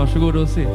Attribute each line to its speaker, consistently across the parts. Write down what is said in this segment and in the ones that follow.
Speaker 1: Varsågod och se.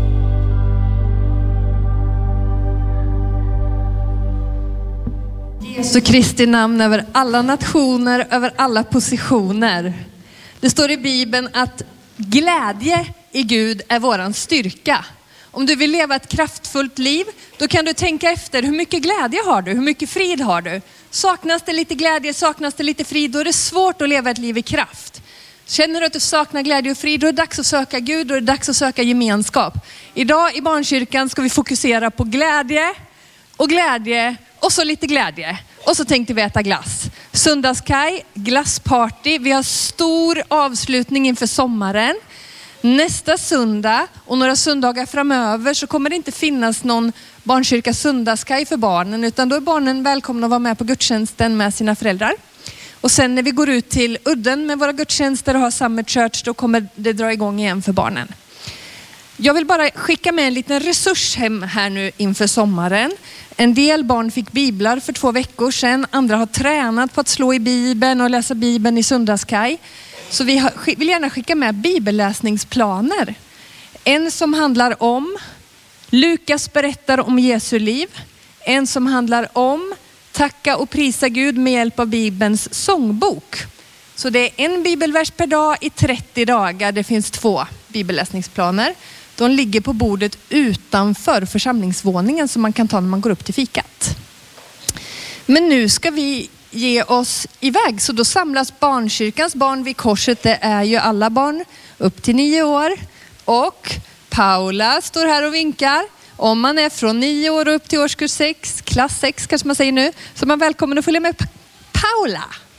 Speaker 2: Jesu Kristi namn över alla nationer, över alla positioner. Det står i Bibeln att glädje i Gud är våran styrka. Om du vill leva ett kraftfullt liv, då kan du tänka efter, hur mycket glädje har du? Hur mycket frid har du? Saknas det lite glädje, saknas det lite frid, då är det svårt att leva ett liv i kraft. Känner du att du saknar glädje och frid, då är det dags att söka Gud, då är det dags att söka gemenskap. Idag i barnkyrkan ska vi fokusera på glädje och så lite glädje. Och så tänkte vi äta glass. Söndagskaj, glassparty. Vi har stor avslutning inför sommaren. Nästa söndag och några söndagar framöver så kommer det inte finnas någon barnkyrka söndagskaj för barnen, utan då är barnen välkomna att vara med på gudstjänsten med sina föräldrar. Och sen när vi går ut till udden med våra gudstjänster och har Summit Church, då kommer det dra igång igen för barnen. Jag vill bara skicka med en liten resurs hem här nu inför sommaren. En del barn fick biblar för 2 veckor sedan. Andra har tränat på att slå i Bibeln och läsa Bibeln i söndagskaj. Så vi vill gärna skicka med bibelläsningsplaner. En som handlar om Lukas berättar om Jesu liv. En som handlar om tacka och prisa Gud med hjälp av Bibelns sångbok. Så det är en bibelvers per dag i 30 dagar. Det finns 2 bibelläsningsplaner. De ligger på bordet utanför församlingsvåningen som man kan ta när man går upp till fikat. Men nu ska vi ge oss iväg, så då samlas barnkyrkans barn vid korset. Det är ju alla barn upp till 9 år. Och Paula står här och vinkar. Om man är från 9 år upp till årskurs 6, klass 6 kanske man säger nu, så är man välkommen att följa med Paula.